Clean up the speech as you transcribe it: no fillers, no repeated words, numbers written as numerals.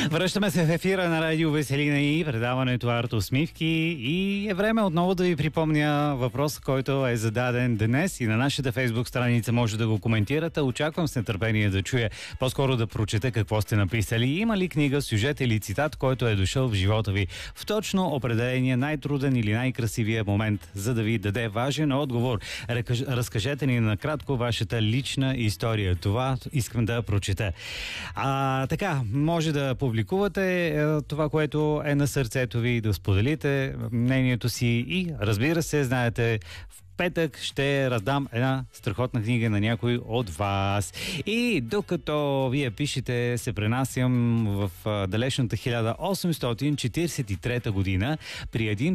Връщаме се в ефира на Радио Веселина и предаването Арт Усмивки и е време отново да ви припомня въпроса, който е зададен днес и на нашата фейсбук страница може да го коментирате. Очаквам с нетърпение да чуя, по-скоро да прочета какво сте написали. Има ли книга, сюжет или цитат, който е дошъл в живота ви в точно определения най-труден или най-красивия момент, за да ви даде важен отговор? Разкажете ни накратко вашата лична история. Това искам да прочета. Така, може да публикувате това, което е на сърцето ви, да споделите мнението си и, разбира се, знаете, в петък ще раздам една страхотна книга на някой от вас. И докато вие пишете, се пренасям в далечната 1843 година при един